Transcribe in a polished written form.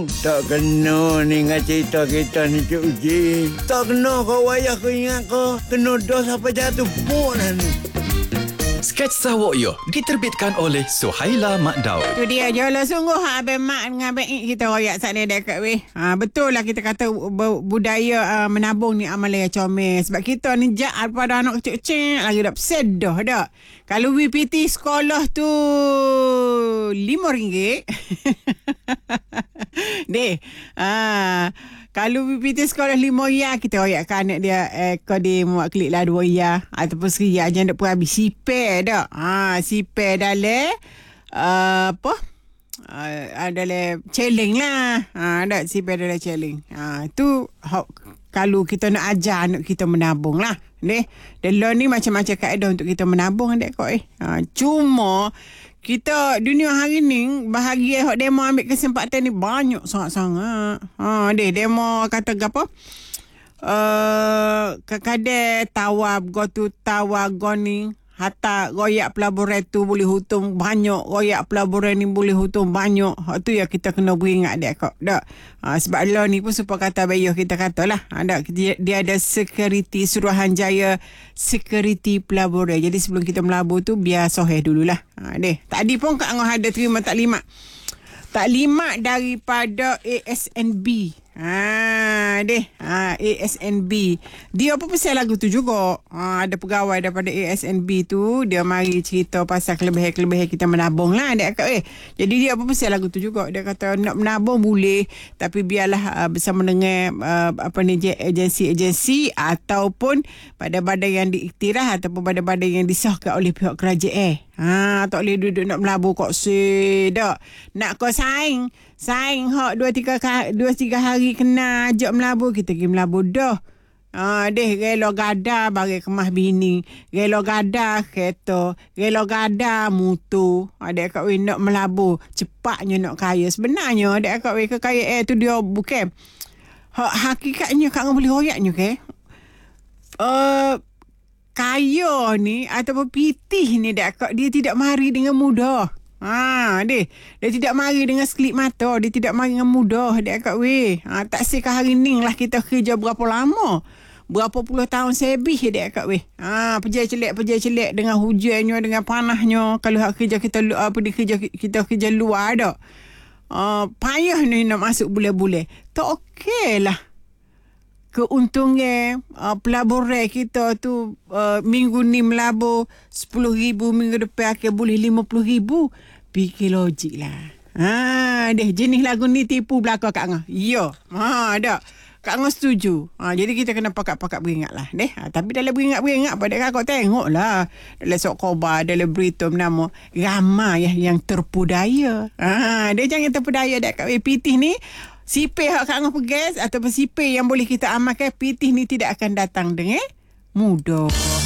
Tak kena ni dengan cerita kita ni Cik Uji. Tak kena kau wayah kau ingat kau. Kena dos apa jatuh pun lah ni. Sketsa Wokyo diterbitkan oleh Suhaila Mak Daud. Tu dia je lah sungguh Abang Mak dengan Abang Ik kita royak sana dekat weh. Betul lah kita kata budaya menabung ni amalan yang comel. Sebab kita ni jahat pada anak kecil-kecil lagi dah sedah dah. Kalau WPT sekolah tu RM5. Deh. Kalau PPT sekolah 5 ya, kita royakkan anak dia kau dia muat klik lah 2 ya ataupun seria je nak pun habis sipe dak. Sipe dalam apa? Dalam challenge lah. Dak sipe dalam challenge. Tu kalau kita nak ajar anak kita menabung lah. Dan ni macam-macam kaedah untuk kita menabung dek kau cuma kita dunia hari ni bahagia hok demo ambil kesempatan ni banyak sangat-sangat. Demo kata apa? Kadang tawab go tu tawab go ni hatta royak pelaburan tu boleh hutung banyak, royak pelaburan ni boleh hutung banyak. Hak tu ya kita kena beringat dek kok. Dak. Sebab law ni pun supaya kata bayuh kita katalah. Dia ada security Suruhanjaya security pelaburan. Jadi sebelum kita melabur tu biar soheh dululah. Tadi pun Kak Angah ada terima taklimat. Taklimat daripada ASNB. ASNB. Dia apa pasal lagu tu juga. Ada pegawai daripada ASNB tu, dia mari cerita pasal kelebihan-kelebihan kita menabung lah. Jadi dia apa pasal lagu tu juga. Dia kata nak menabung boleh, tapi biarlah bersama dengan agensi-agensi ataupun badan-badan yang diiktiraf ataupun badan-badan yang disahkan oleh pihak kerajaan. Tak boleh duduk nak melabur kok sedak. Nak kau saing hak 2-3 hari kena ajak melabur, kita pergi melabur dah. Rela gada bagi kemah bini, rela gada kereta, rela gada motor. Dek kat we nak melabur cepatnya nak kaya. Sebenarnya dek kat we kekayaan tu dia bukan hakikatnya Kak boleh royaknya ke. Kaya ni ataupun pitih ni dia tidak mari dengan mudah. Dia tidak mari dengan sekelip mata, dia tidak mari dengan mudah dia kat we. Tak sekah hari ni lah kita kerja berapa lama. Berapa puluh tahun sebih dia kat we. Pergi celek dengan hujannya, dengan panahnya. Kalau kerja kita kerja luar dak. Payah ni nak masuk bulan-bulan. Tak okey lah. Keuntungan pelaburan kita tu minggu ni melabur 10,000, minggu depan akan boleh 50,000. Fikir logik lah. Jenis lagu ni tipu belaka Kak Angah. Ya. Dak. Kak Angah setuju. Jadi kita kena pakat-pakat beringat lah. Tapi dalam beringat pada kakak tengok lah. Dalam sok khabar, dalam berita nama ramai yang terpudaya. Dia jangan terpudaya dekat pitih ni. Sipir hak Kak Angah pegas ataupun sipir yang boleh kita amalkan, pitih ni tidak akan datang dengan mudah.